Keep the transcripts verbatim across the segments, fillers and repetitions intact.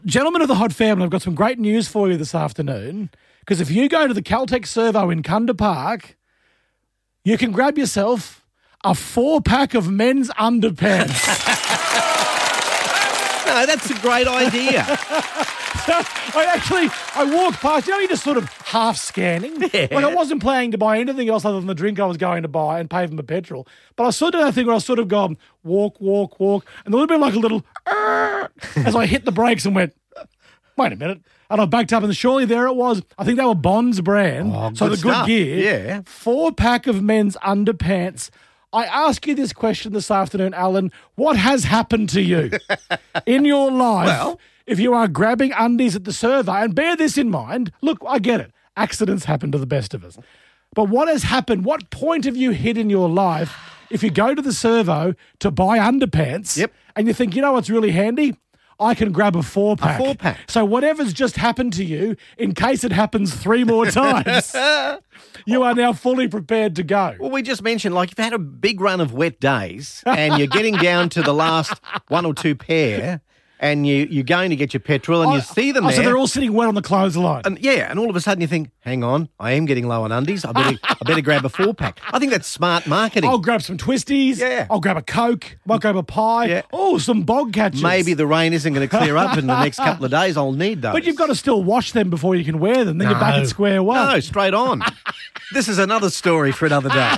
Gentlemen of the Hot Family, I've got some great news for you this afternoon, because if you go to the Caltex Servo in Kunda Park, you can grab yourself a four-pack of men's underpants. No, that's a great idea. So I actually, I walked past, you know, you're just sort of half scanning. Yeah. Like I wasn't planning to buy anything else other than the drink I was going to buy and pay for my petrol. But I sort of that thing where I sort of gone, walk, walk, walk, and a little bit like a little, as I hit the brakes and went, wait a minute. And I backed up and surely there it was. I think they were Bond's brand. Oh, so good the good stuff. gear. Yeah. Four pack of men's underpants. I ask you this question this afternoon, Alan. What has happened to you in your life Well, if you are grabbing undies at the servo? And bear this in mind. Look, I get it. Accidents happen to the best of us. But what has happened? What point have you hit in your life if you go to the servo to buy underpants Yep. and you think, you know what's really handy? I can grab a four-pack. A four-pack. So whatever's just happened to you, in case it happens three more times, you are now fully prepared to go. Well, we just mentioned, like, you've had a big run of wet days and you're getting down to the last one or two pair and you, you're going to get your petrol and Oh, you see them oh, there. So they're all sitting wet on the clothesline. And yeah, and all of a sudden you think, hang on, I am getting low on undies. I better, I better grab a four-pack. I think that's smart marketing. I'll grab some twisties. Yeah. I'll grab a Coke. I'll grab a pie. Yeah. Oh, some bog catchers. Maybe the rain isn't going to clear up in the next couple of days. I'll need those. But you've got to still wash them before you can wear them. Then you're back No. at square one. No, straight on. This is another story for another day.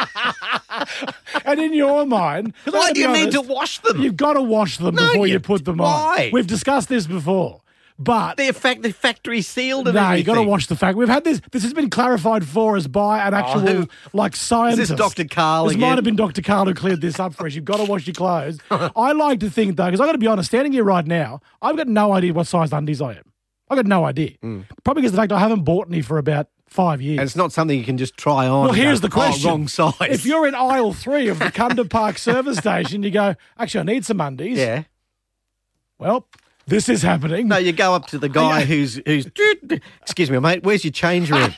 And in your mind... 'cause I Why gotta do you be need to honest, wash them? You've got to wash them No, before you, you- put them why? on. We've discussed this before. But... They're, fact, they're factory sealed and No, everything. you got to watch the fact. We've had this. This has been clarified for us by an actual, who- like, scientist. Is this Doctor Carl This again? might have been Doctor Carl who cleared this up for us. You've got to wash your clothes. I like to think, though, because I've got to be honest, standing here right now, I've got no idea what size undies I am. I've got no idea. Probably because of the fact I haven't bought any for about five years. And it's not something you can just try on. Well, and here's go, the question. Oh, wrong size. If you're in aisle three of the Kunda Park service station, you go, actually, I need some undies. Yeah. Well, this is happening. No, you go up to the guy who's, who's, excuse me, mate, where's your change room?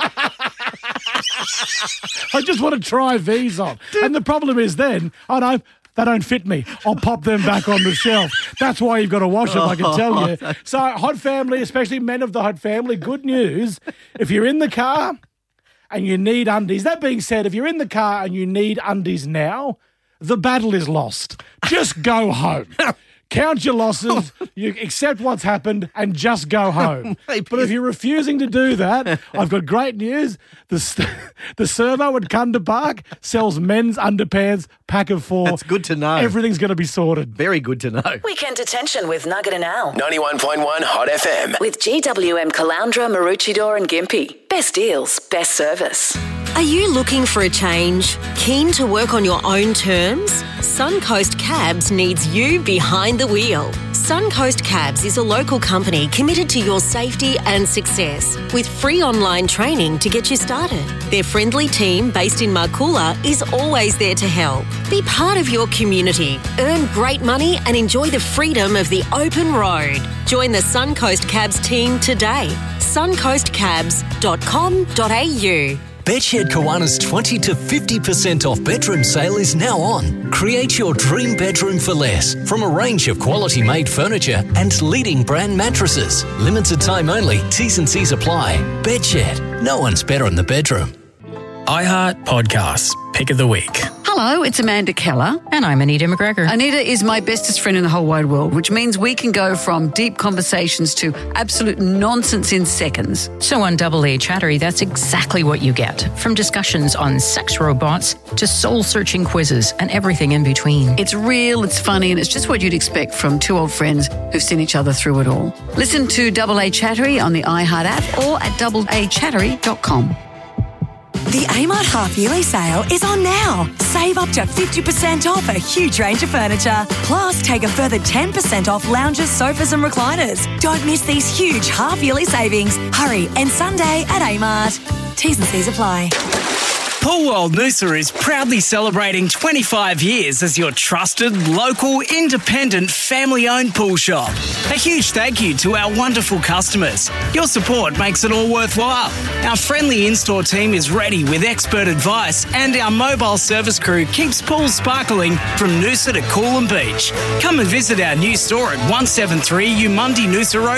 I just want to try these on. And the problem is then, I know, they don't fit me. I'll pop them back on the shelf. That's why you've got to wash them, I can tell you. So, Hot Family, especially men of the Hot Family, good news. If you're in the car and you need undies, that being said, if you're in the car and you need undies now, the battle is lost. Just go home. Count your losses, you accept what's happened, and just go home. But if you're refusing to do that, I've got great news. The st- the servo at Kunda Park sells men's underpants, pack of four. That's good to know. Everything's going to be sorted. Very good to know. Weekend Detention with Nugget and Al. ninety-one point one Hot F M. With G W M Caloundra, Maroochydore and Gympie. Best deals, best service. Are you looking for a change? Keen to work on your own terms? Suncoast Cabs needs you behind the wheel. Suncoast Cabs is a local company committed to your safety and success with free online training to get you started. Their friendly team based in Markula is always there to help. Be part of your community, earn great money and enjoy the freedom of the open road. Join the Suncoast Cabs team today. suncoast cabs dot com dot a u. Bedshed Kiwana's twenty to fifty percent off bedroom sale is now on. Create your dream bedroom for less from a range of quality made furniture and leading brand mattresses. Limited time only, T's and C's apply. Bedshed, no one's better in the bedroom. iHeart Podcasts, Pick of the Week. Hello, it's Amanda Keller. And I'm Anita McGregor. Anita is my bestest friend in the whole wide world, which means we can go from deep conversations to absolute nonsense in seconds. So on Double A Chattery, that's exactly what you get. From discussions on sex robots to soul-searching quizzes and everything in between. It's real, it's funny, and it's just what you'd expect from two old friends who've seen each other through it all. Listen to Double A Chattery on the iHeart app or at double a chattery dot com. The Amart half-yearly sale is on now. Save up to fifty percent off a huge range of furniture. Plus, take a further ten percent off lounges, sofas and recliners. Don't miss these huge half-yearly savings. Hurry, and Sunday at Amart. T's and C's apply. Pool World Noosa is proudly celebrating twenty-five years as your trusted, local, independent, family-owned pool shop. A huge thank you to our wonderful customers. Your support makes it all worthwhile. Our friendly in-store team is ready with expert advice, and our mobile service crew keeps pools sparkling from Noosa to Coolum Beach. Come and visit our new store at one seventy-three Umundi Noosa Road